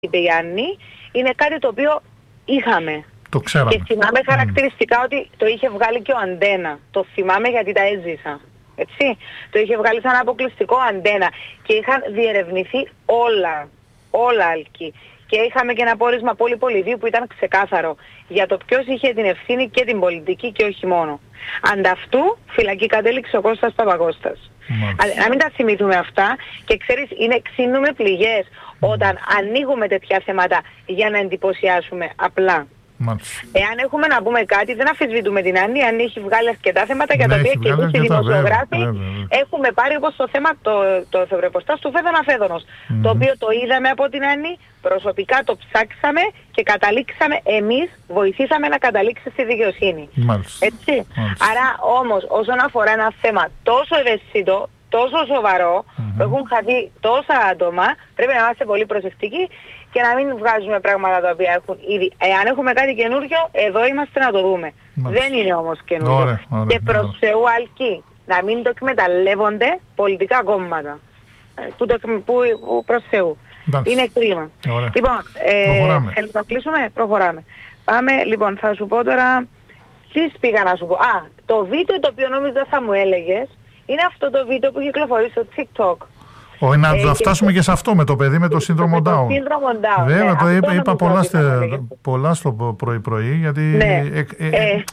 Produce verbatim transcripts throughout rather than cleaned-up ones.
είπε η Άννη, είναι κάτι το οποίο είχαμε. Το ξέραμε. Και θυμάμαι mm. χαρακτηριστικά ότι το είχε βγάλει και ο Αντένα. Το θυμάμαι γιατί τα έζησα. Έτσι. Το είχε βγάλει σαν αποκλειστικό Αντένα. Και είχαν διερευνηθεί όλα. Όλα αλκή. Και είχαμε και ένα πόρισμα πολύ πολυδίου που ήταν ξεκάθαρο για το ποιος είχε την ευθύνη και την πολιτική και όχι μόνο. Ανταυτού φυλακή κατέληξε ο Κώστας Παπακώστας. Να μην τα θυμηθούμε αυτά και ξέρεις, είναι ξύνουμε πληγές όταν ανοίγουμε τέτοια θέματα για να εντυπωσιάσουμε απλά. Μάλιστα. Εάν έχουμε να πούμε κάτι, δεν αφισβητούμε την Άννη, αν έχει βγάλει αρκετά θέματα για τα οποία και εμείς οι δημοσιογράφοι έχουμε πάρει, όπως το θέμα το, το θευρεποστάς του Φέδωνα Φέδωνος, mm-hmm. το οποίο το είδαμε από την Άννη, προσωπικά το ψάξαμε και καταλήξαμε εμείς, βοηθήσαμε να καταλήξει στη δικαιοσύνη. Μάλιστα. Έτσι. Μάλιστα. Άρα όμως όσον αφορά ένα θέμα τόσο ευαίσθητο, τόσο σοβαρό, mm-hmm. που έχουν χαθεί τόσα άτομα, πρέπει να είμαστε πολύ προσεκτικοί και να μην βγάζουμε πράγματα τα οποία έχουν ήδη. Εάν έχουμε κάτι καινούριο, εδώ είμαστε να το δούμε. Μάλιστα. Δεν είναι όμως καινούριο. Ωραία, ωραία, και προς Θεού αλκή, να μην το εκμεταλλεύονται πολιτικά κόμματα. Που, το, που, που προς Θεού. Εντάξει. Είναι κρίμα. Ωραία. Λοιπόν, ε, προχωράμε. θέλεις να κλείσουμε, προχωράμε. Πάμε, λοιπόν, θα σου πω τώρα, τι πήγα να σου πω. Α, το βίντεο το οποίο νόμιζα θα μου έλεγες, είναι αυτό το βίντεο που κυκλοφορεί στο TikTok. Όχι, να, ε, να φτάσουμε και, και σε αυτό με το παιδί με το σύνδρομο Down. Το σύνδρομο Down. Βέβαια, ναι, το είπα, είπα πολλά, στε, πολλά στο πρωί-πρωί, γιατί... Ναι. Ε, ε, ε, ε,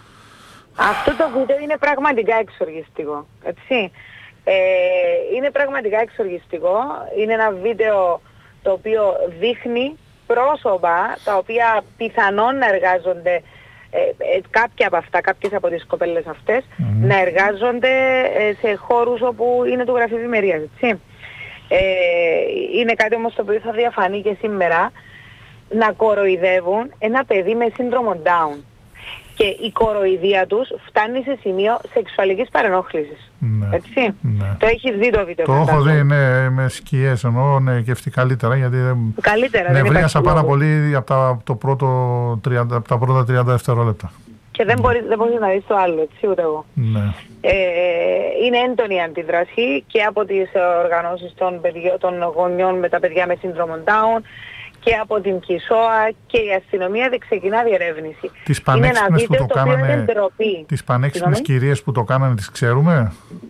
αυτό το βίντεο είναι πραγματικά εξοργιστικό, έτσι. Ε, είναι πραγματικά εξοργιστικό. Είναι ένα βίντεο το οποίο δείχνει πρόσωπα τα οποία πιθανόν να εργάζονται, ε, ε, κάποια από αυτά, κάποιες από τις κοπέλες αυτές, mm-hmm. να εργάζονται ε, σε χώρους όπου είναι του γραφείου ευημερίας, έτσι. Ε, είναι κάτι όμως το οποίο θα διαφανεί και σήμερα, να κοροϊδεύουν ένα παιδί με σύνδρομο Down. Και η κοροϊδία τους φτάνει σε σημείο σεξουαλικής παρενόχλησης. Ναι, έτσι. Ναι. Το έχεις δει το βίντεο. Το έχω δει, ναι, με σκιές εννοώ, ναι, και αυτή καλύτερα, γιατί καλύτερα, ναι, βρήκα πάρα πολύ από τα, το πρώτο τριάντα, από τα πρώτα τριάντα δευτερόλεπτα. Και δεν, ναι. μπορείς, δεν μπορείς να δεις το άλλο, έτσι, ούτε εγώ. Ναι. Ε, είναι έντονη αντίδραση και από τις οργανώσεις των, παιδιών, των γονιών με τα παιδιά με σύνδρομο Down, και από την Κισόα και η αστυνομία δεν ξεκινά διερεύνηση. Τις πανέξυπνες που το, το κάνανε, τις πανέξυπνες κυρίες που το κάνανε, τις ξέρουμε?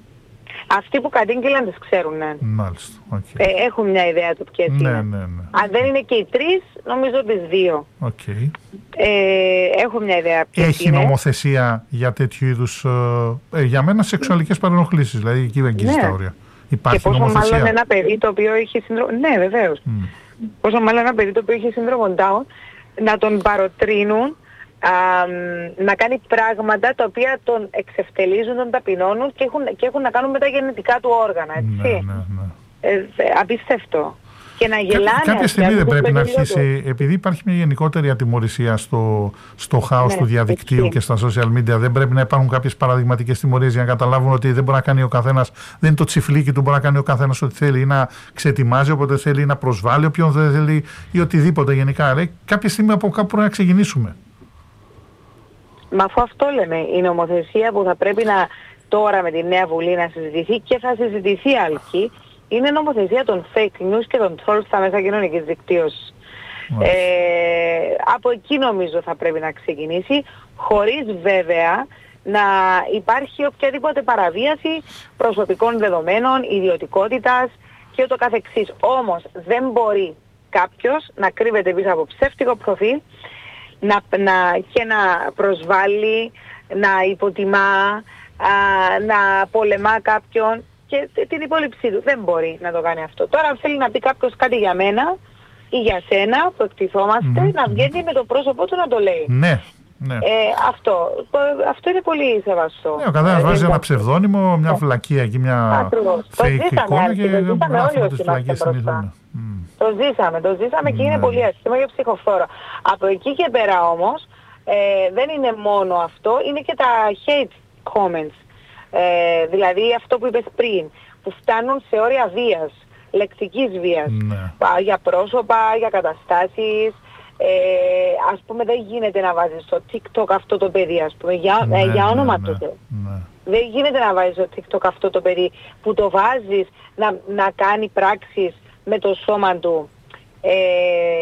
Αυτοί που κατήγγειλαν τις ξέρουν, ναι. Μάλιστα, okay. ε, έχουν μια ιδέα του ποιες ναι, είναι. Ναι, ναι. Αν δεν είναι και οι τρεις, νομίζω τις δύο. Okay. Ε, έχουν μια ιδέα ποιες Έχει είναι. νομοθεσία για τέτοιου είδους, ε, για μένα, σεξουαλικές παρενοχλήσεις, δηλαδή εκεί αγγίζει τα όρια. Υπάρχει και πόσο νομοθεσία? μάλλον ένα παιδί το οποίο έχει σύνδρομο... Ναι, βεβαίως. Mm. Πόσο μάλλον ένα παιδί το οποίο έχει σύνδρομο Down, να τον παροτρύνουν α, να κάνει πράγματα τα οποία τον εξευτελίζουν, τον ταπεινώνουν και έχουν, και έχουν να κάνουν με τα γενετικά του όργανα, έτσι. Ναι, ναι, ναι. Ε, απίστευτο. Και να γελάνε. Κάποια στιγμή δεν πρέπει να αρχίσει, επειδή υπάρχει μια γενικότερη ατιμωρησία στο, στο χάος ναι, του διαδικτύου έτσι. Και στα social media, δεν πρέπει να υπάρχουν κάποιες παραδειγματικές τιμωρίες για να καταλάβουν ότι δεν μπορεί να κάνει ο καθένας, δεν είναι το τσιφλίκι του, μπορεί να κάνει ο καθένας ό,τι θέλει, ή να ξετοιμάζει όποτε θέλει, ή να προσβάλλει όποιον δεν θέλει, ή οτιδήποτε γενικά. Λέει, κάποια στιγμή από κάπου πρέπει να ξεκινήσουμε. Μα αφού αυτό λέμε, η νομοθεσία που θα πρέπει να τώρα με τη νέα Βουλή να συζητηθεί και θα συζητηθεί αλκή, είναι νομοθεσία των fake news και των trolls στα μέσα κοινωνικής δικτύωσης. Ε, από εκεί νομίζω θα πρέπει να ξεκινήσει, χωρίς βέβαια να υπάρχει οποιαδήποτε παραβίαση προσωπικών δεδομένων, ιδιωτικότητας και ούτω καθεξής. Όμως δεν μπορεί κάποιος να κρύβεται πίσω από ψεύτικο προφίλ να, να, και να προσβάλλει, να υποτιμά, α, να πολεμά κάποιον και την υπόλοιψή του. Δεν μπορεί να το κάνει αυτό. Τώρα αν θέλει να πει κάποιος κάτι για μένα ή για σένα που εκτιθόμαστε, mm-hmm. να βγαίνει με το πρόσωπό του να το λέει. Ναι. Ναι. Ε, αυτό. αυτό είναι πολύ σεβαστό. Ναι, ο καθένας ε, βάζει ένα ψευδόνυμο, μια φυλακή εκεί, μια fake εικόνα και γράφουμε τις φυλακές συνήθως. Το ζήσαμε, το ζήσαμε mm. και είναι πολύ άσχημο και ψυχοφόρο. Από εκεί και πέρα όμως ε, δεν είναι μόνο αυτό, είναι και τα hate comments. Ε, δηλαδή αυτό που είπες πριν, που φτάνουν σε όρια βίας, λεκτικής βίας, ναι. για πρόσωπα, για καταστάσεις. Ε, ας πούμε δεν γίνεται να βάζεις στο TikTok αυτό το παιδί, ας πούμε, για, ναι, ε, για όνομα ναι, του ναι, ναι. Δεν γίνεται να βάζεις στο TikTok αυτό το παιδί που το βάζεις να, να κάνει πράξεις με το σώμα του Ε,